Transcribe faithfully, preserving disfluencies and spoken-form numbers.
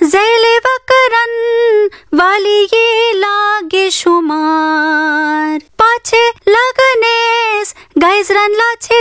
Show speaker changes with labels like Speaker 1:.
Speaker 1: झैले वकरन वाली ये लागे शुमार पाछे लगनेस गाइजरन लाछे